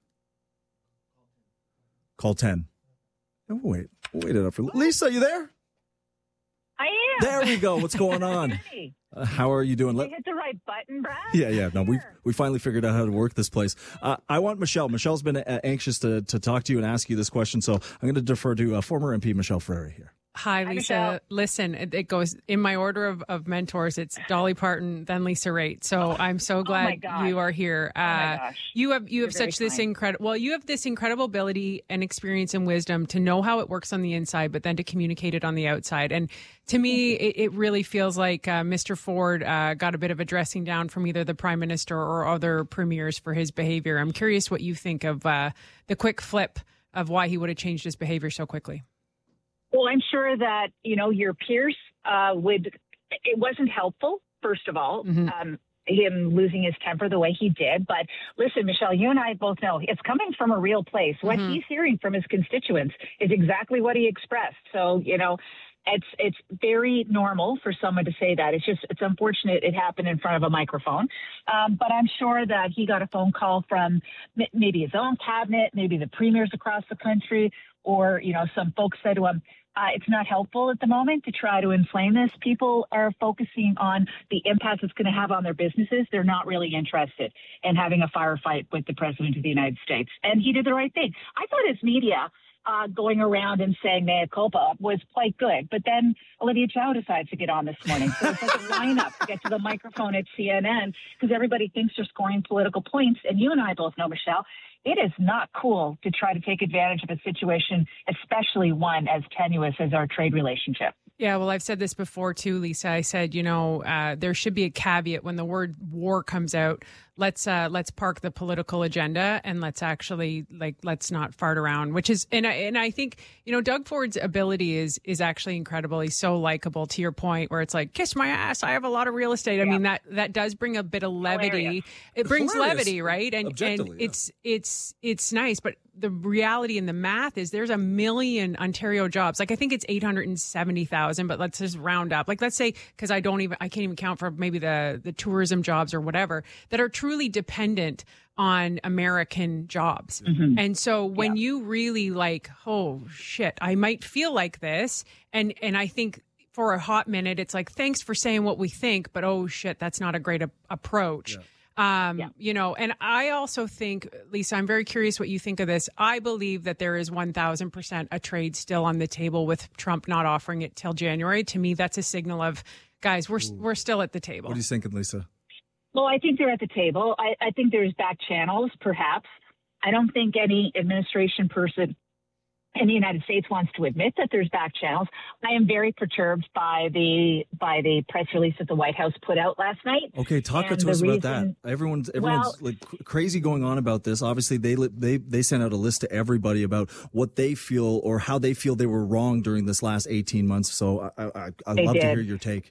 Call ten. Oh, wait. We'll wait it up for Lisa. You there? I am. There we go. What's going on? Hey. Uh, how are you doing? Did you hit the right button, Brad? Yeah, yeah. No, we we finally figured out how to work this place. Uh, I want Michelle. Michelle's been uh, anxious to to talk to you and ask you this question, so I'm going to defer to uh, former M P Michelle Ferreri here. Hi, Lisa. Hi, Listen, it, it goes in my order of, of mentors. It's Dolly Parton, then Lisa Raitt. So I'm so glad oh you are here. Uh, oh my gosh. You have you You're have such very this kind. incredible. Well, you have this incredible ability and experience and wisdom to know how it works on the inside, but then to communicate it on the outside. And to me, it, it really feels like uh, Mister Ford uh, got a bit of a dressing down from either the Prime Minister or other premiers for his behavior. I'm curious what you think of uh, the quick flip of why he would have changed his behavior so quickly. Well, I'm sure that, you know, your peers uh, would, it wasn't helpful, first of all, mm-hmm. um, him losing his temper the way he did. But listen, Michelle, you and I both know it's coming from a real place. What mm-hmm. he's hearing from his constituents is exactly what he expressed. So, you know, it's it's very normal for someone to say that. It's just, it's unfortunate it happened in front of a microphone. Um, but I'm sure that he got a phone call from m- maybe his own cabinet, maybe the premiers across the country, or, you know, some folks said to him, Uh, it's not helpful at the moment to try to inflame this. People are focusing on the impact it's going to have on their businesses. They're not really interested in having a firefight with the president of the United States. And he did the right thing. I thought his media uh, going around and saying mea culpa was quite good. But then Olivia Chow decides to get on this morning. So it's like a lineup to get to the microphone at C N N because everybody thinks they're scoring political points. And you and I both know, Michelle, it is not cool to try to take advantage of a situation, especially one as tenuous as our trade relationship. Yeah, well, I've said this before too, Lisa. I said, you know, uh, there should be a caveat when the word war comes out. Let's uh, let's park the political agenda and let's actually like let's not fart around. Which is and I and I think you know Doug Ford's ability is is actually incredible. He's so likable. To your point, where it's like kiss my ass. I have a lot of real estate. I yeah. mean that that does bring a bit of levity. Hilarious. It brings Hilarious. levity, right? And and yeah. it's it's it's nice, but the reality and the math is there's a million Ontario jobs. Like I think it's eight hundred seventy thousand, but let's just round up. Like let's say, because I don't even, I can't even count for maybe the, the tourism jobs or whatever that are truly dependent on American jobs. Mm-hmm. And so when yeah. you really like, oh shit, I might feel like this. And, and I think for a hot minute, it's like, thanks for saying what we think, but oh shit, that's not a great a- approach. Yeah. Um, Yeah. You know, and I also think, Lisa, I'm very curious what you think of this. I believe that there is one thousand percent a trade still on the table with Trump not offering it till January. To me, that's a signal of, guys, we're Ooh. we're still at the table. What are you thinking, Lisa? Well, I think they're at the table. I, I think there's back channels, perhaps. I don't think any administration person in the United States wants to admit that there's back channels. I am very perturbed by the by the press release that the White House put out last night. Okay, talk And to the us about reason- that. Everyone's everyone's Well- like cr- crazy going on about this. Obviously, they li- they they sent out a list to everybody about what they feel or how they feel they were wrong during this last eighteen months. So I, I, I'd They love to did. hear your take.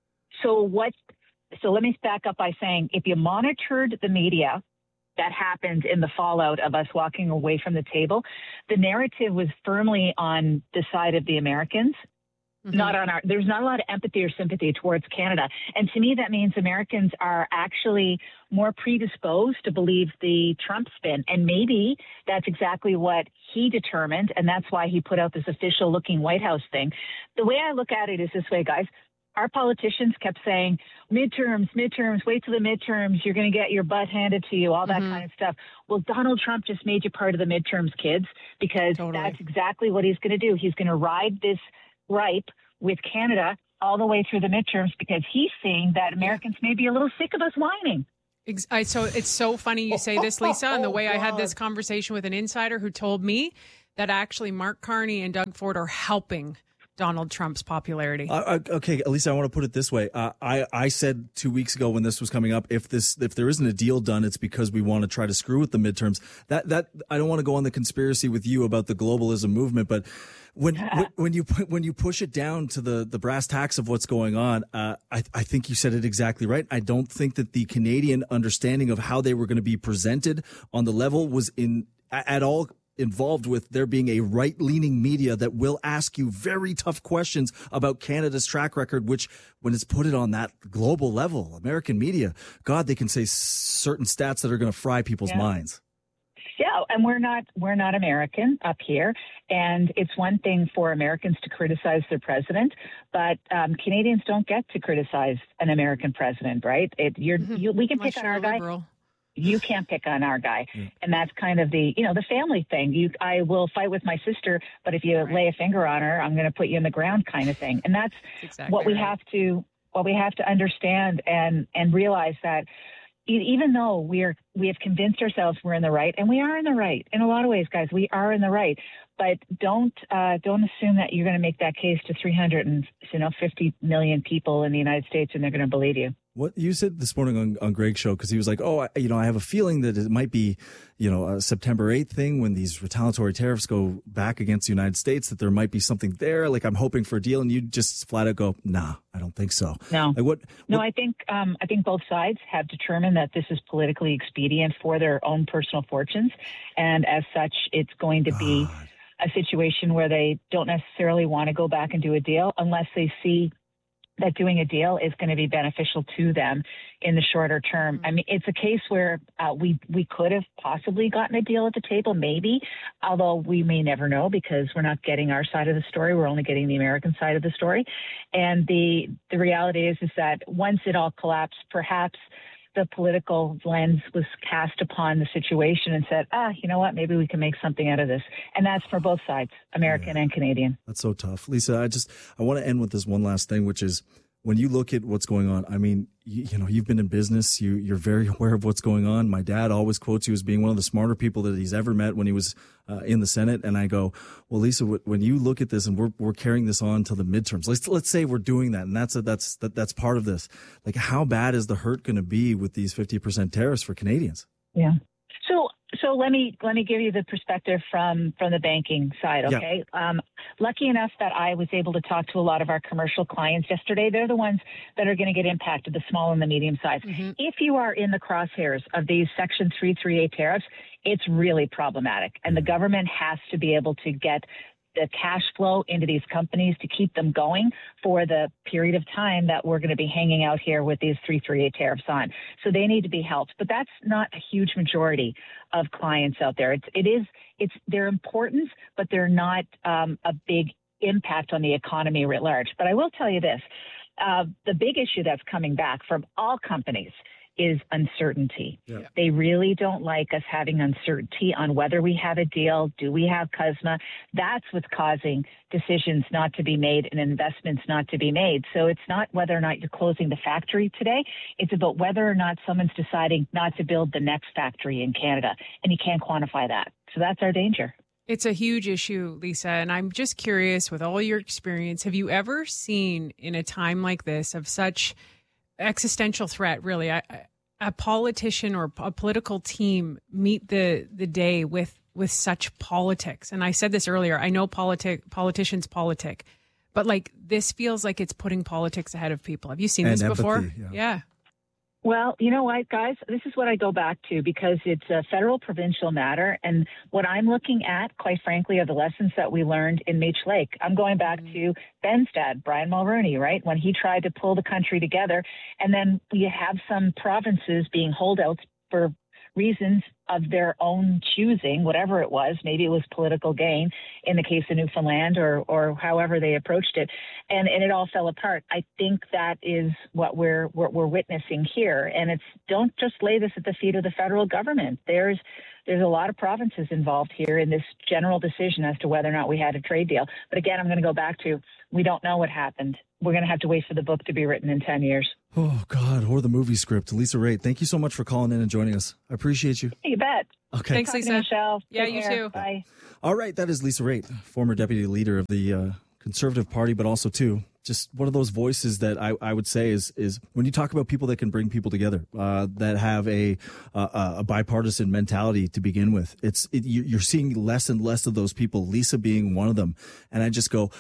So what? So let me back up by saying, if you monitored the media that happened in the fallout of us walking away from the table, the narrative was firmly on the side of the Americans. Mm-hmm. Not on our, there's not a lot of empathy or sympathy towards Canada. And to me, that means Americans are actually more predisposed to believe the Trump spin. And maybe that's exactly what he determined. And that's why he put out this official looking White House thing. The way I look at it is this way, guys. Our politicians kept saying, midterms, midterms, wait till the midterms. You're going to get your butt handed to you, all that Mhm. kind of stuff. Well, Donald Trump just made you part of the midterms, kids, because Totally. that's exactly what he's going to do. He's going to ride this ripe with Canada all the way through the midterms because he's seeing that Americans may be a little sick of us whining. Ex- I, so it's so funny you say this, Lisa, and the Oh, way I had God. this conversation with an insider who told me that actually Mark Carney and Doug Ford are helping Donald Trump's popularity. Uh, okay, Elisa, I want to put it this way. Uh, I I said two weeks ago when this was coming up, if this if there isn't a deal done, it's because we want to try to screw with the midterms. That that I don't want to go on the conspiracy with you about the globalism movement, but when when, when you put, when you push it down to the the brass tacks of what's going on, uh, I I think you said it exactly right. I don't think that the Canadian understanding of how they were going to be presented on the level was in at all involved with there being a right-leaning media that will ask you very tough questions about Canada's track record, which when it's put it on that global level, American media, God, they can say certain stats that are going to fry people's Yeah. minds. Yeah, and we're not we're not American up here, and it's one thing for Americans to criticize their president, but um, Canadians don't get to criticize an American president, right? It, you're Mm-hmm. you, we can Unless pick on you're our a guy. liberal. You can't pick on our guy, and that's kind of the you know the family thing. You, I will fight with my sister, but if you lay a finger on her, I'm going to put you in the ground, kind of thing. And that's exactly what we right. have to what we have to understand and and realize that e- even though we are we have convinced ourselves we're in the right, and we are in the right in a lot of ways, guys. We are in the right, but don't uh, don't assume that you're going to make that case to three hundred and you know fifty million people in the United States, and they're going to believe you. What you said this morning on, on Greg's show, because he was like, oh, I, you know, I have a feeling that it might be, you know, a September eighth thing when these retaliatory tariffs go back against the United States, that there might be something there. Like, I'm hoping for a deal. And you just flat out go, nah, I don't think so. No. Like what? No, what- I think um, I think both sides have determined that this is politically expedient for their own personal fortunes, and as such, it's going to be a situation where they don't necessarily want to go back and do a deal unless they see that doing a deal is going to be beneficial to them in the shorter term. I mean, it's a case where uh, we we could have possibly gotten a deal at the table, maybe, although we may never know because we're not getting our side of the story. We're only getting the American side of the story. And the the reality is, is that once it all collapsed, perhaps the political lens was cast upon the situation and said, ah, you know what, maybe we can make something out of this. And that's for both sides, American and Canadian. That's so tough. Lisa, I just, I want to end with this one last thing, which is when you look at what's going on, I mean, you, you know, you've been in business, you, you're very aware of what's going on. My dad always quotes you as being one of the smarter people that he's ever met when he was uh, in the Senate. And I go, well, Lisa, w- when you look at this and we're, we're carrying this on to the midterms, let's, let's say we're doing that. And that's a, that's, that, that's part of this. Like, how bad is the hurt going to be with these fifty percent tariffs for Canadians? Yeah. So, so let me let me give you the perspective from from the banking side. Yeah. Okay. Um, lucky enough that I was able to talk to a lot of our commercial clients yesterday. They're the ones that are going to get impacted, the small and the medium size. If you are in the crosshairs of these Section three thirty-eight tariffs, it's really problematic, and the government has to be able to get the cash flow into these companies to keep them going for the period of time that we're going to be hanging out here with these three thirty-eight tariffs on. So they need to be helped. But that's not a huge majority of clients out there. It's, it is, it's, they're important, but they're not um, a big impact on the economy writ large. But I will tell you this, uh, the big issue that's coming back from all companies is uncertainty. Yeah. They really don't like us having uncertainty on whether we have a deal. Do we have C U S M A? That's what's causing decisions not to be made and investments not to be made. So it's not whether or not you're closing the factory today. It's about whether or not someone's deciding not to build the next factory in Canada. And you can't quantify that. So that's our danger. It's a huge issue, Lisa. And I'm just curious, with all your experience, have you ever seen in a time like this of such existential threat, really, a, a politician or a political team meet the the day with with such politics? And I said this earlier, I know politic politicians politic, but like this feels like it's putting politics ahead of people. Have you seen And this empathy, before? yeah. yeah. Well, you know what, guys? This is what I go back to because it's a federal provincial matter. And what I'm looking at, quite frankly, are the lessons that we learned in Meech Lake. I'm going back to Ben's dad, Brian Mulroney, right? When he tried to pull the country together. And then you have some provinces being holdouts for reasons of their own choosing, whatever it was. Maybe it was political gain in the case of Newfoundland or or however they approached it. And and it all fell apart. I think that is what we're, we're we're witnessing here. And it's don't just lay this at the feet of the federal government. There's there's a lot of provinces involved here in this general decision as to whether or not we had a trade deal. But again, I'm going to go back to we don't know what happened. We're going to have to wait for the book to be written in ten years. Oh, God, or the movie script. Lisa Raitt, thank you so much for calling in and joining us. I appreciate you. You bet. Okay. Thanks, Talking to Lisa. Michelle. Yeah, Take you care. too. Bye. All right, that is Lisa Raitt, former deputy leader of the uh, Conservative Party, but also, too, just one of those voices that I, I would say is is when you talk about people that can bring people together, uh, that have a uh, a bipartisan mentality to begin with. It's it, you're seeing less and less of those people, Lisa being one of them. And I just go,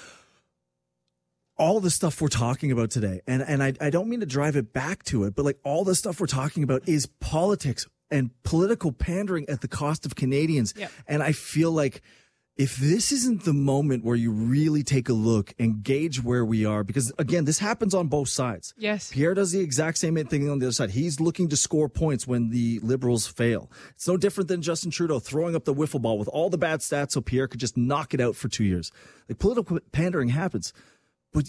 all the stuff we're talking about today, and, and I, I don't mean to drive it back to it, but like all the stuff we're talking about is politics and political pandering at the cost of Canadians. Yep. And I feel like if this isn't the moment where you really take a look and gauge where we are, because again, this happens on both sides. Yes. Pierre does the exact same thing on the other side. He's looking to score points when the Liberals fail. It's no different than Justin Trudeau throwing up the wiffle ball with all the bad stats so Pierre could just knock it out for two years. Like political pandering happens. But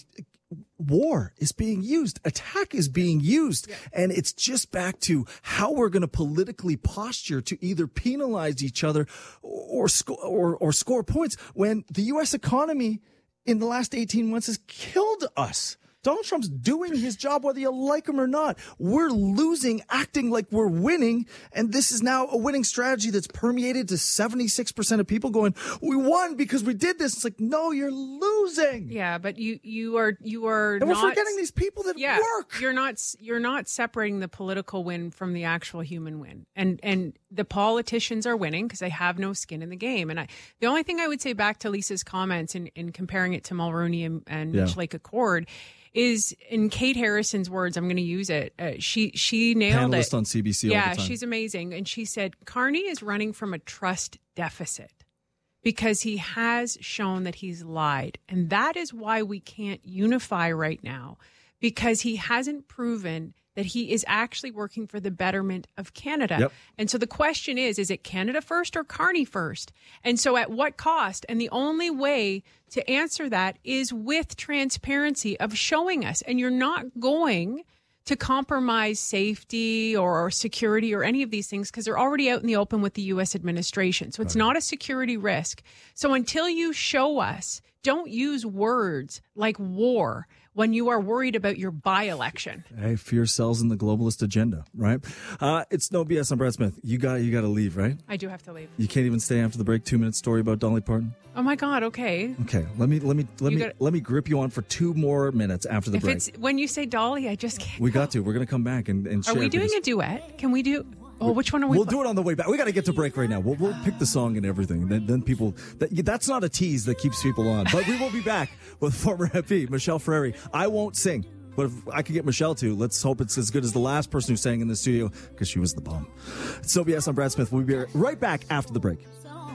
war is being used. Attack is being used. Yeah. And it's just back to how we're going to politically posture to either penalize each other or, sco- or, or score points when the U S economy in the last eighteen months has killed us. Donald Trump's doing his job, whether you like him or not. We're losing, acting like we're winning. And this is now a winning strategy that's permeated to seventy-six percent of people going, we won because we did this. It's like, no, you're losing. Yeah, but you you are you are and not, we're forgetting these people that yeah, work. You're not you're not separating the political win from the actual human win. And and the politicians are winning because they have no skin in the game. And I the only thing I would say back to Lisa's comments in, in comparing it to Mulroney and, and Yeah. Meech Lake Accord is, in Kate Harrison's words, I'm going to use it. Uh, she she nailed Panelist it. on C B C all Yeah, the time. she's amazing. And she said Carney is running from a trust deficit because he has shown that he's lied. And that is why we can't unify right now, because he hasn't proven that he is actually working for the betterment of Canada. Yep. And so the question is, is it Canada first or Carney first? And so at what cost? And the only way to answer that is with transparency of showing us. And you're not going to compromise safety or security or any of these things because they're already out in the open with the U S administration. So it's not a security risk. So until you show us, don't use words like war when you are worried about your by-election. Hey, fear sells in the globalist agenda, right? Uh, it's no B S. I'm Brad Smith. You got you got to leave, right? I do have to leave. You can't even stay after the break. Two minute story about Dolly Parton. Oh my God. Okay. Okay, let me let me let You me gotta- let me grip you on for two more minutes after the If break. it's when you say Dolly, I just can't. We got to. We're gonna come back and, and Are share we doing because- a duet? Can we do? Oh, which one are we? We'll do it on the way back. We got to get to break right now. We'll, we'll pick the song and everything. Then, then people, that, that's not a tease that keeps people on. But we will be back with former M P Michelle Frary. I won't sing, but if I could get Michelle to, let's hope it's as good as the last person who sang in the studio because she was the bomb. It's O B S. I'm Brad Smith. We'll be right back after the break.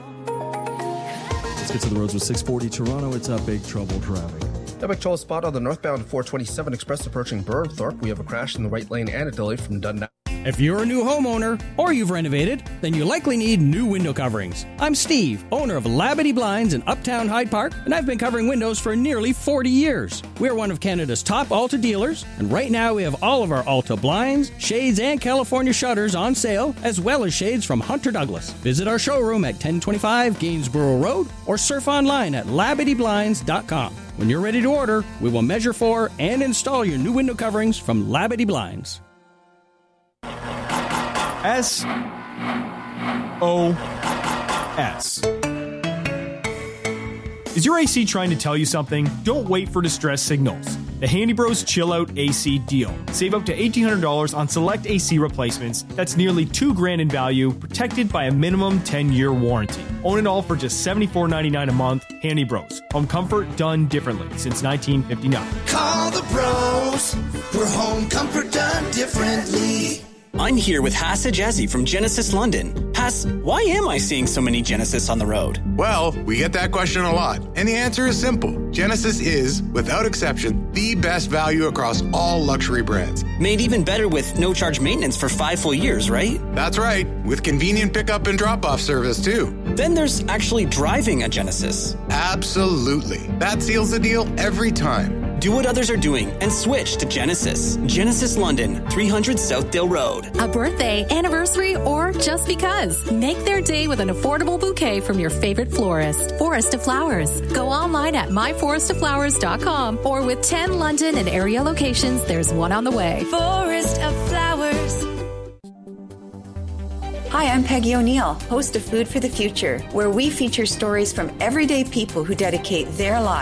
Let's get to the roads with six forty Toronto. It's a big trouble traffic. A big toll spot on the northbound four twenty-seven express approaching Burnthorpe. We have a crash in the right lane and a delay from Dundas. If you're a new homeowner or you've renovated, then you likely need new window coverings. I'm Steve, owner of Labadee Blinds in Uptown Hyde Park, and I've been covering windows for nearly forty years. We're one of Canada's top Alta dealers, and right now we have all of our Alta blinds, shades, and California shutters on sale, as well as shades from Hunter Douglas. Visit our showroom at ten twenty-five Gainsborough Road or surf online at labadee blinds dot com. When you're ready to order, we will measure for and install your new window coverings from Labadee Blinds. S O S. Is your A C trying to tell you something? Don't wait for distress signals. The Handy Bros Chill Out A C deal. Save up to eighteen hundred dollars on select A C replacements. That's nearly two grand in value, protected by a minimum ten-year warranty. Own it all for just seventy-four ninety-nine a month. Handy Bros. Home comfort done differently since nineteen fifty-nine. Call the bros for home comfort done differently. I'm here with Hass Ajazi from Genesis London. Hass, why am I seeing so many Genesis on the road? Well, we get that question a lot, and the answer is simple. Genesis is, without exception, the best value across all luxury brands. Made even better with no-charge maintenance for five full years, right? That's right, with convenient pickup and drop-off service, too. Then there's actually driving a Genesis. Absolutely. That seals the deal every time. Do what others are doing and switch to Genesis. Genesis London, three hundred Southdale Road. A birthday, anniversary, or just because. Make their day with an affordable bouquet from your favorite florist. Forest of Flowers. Go online at my forest of flowers dot com or with ten London and area locations, there's one on the way. Forest of Flowers. Hi, I'm Peggy O'Neill, host of Food for the Future, where we feature stories from everyday people who dedicate their lives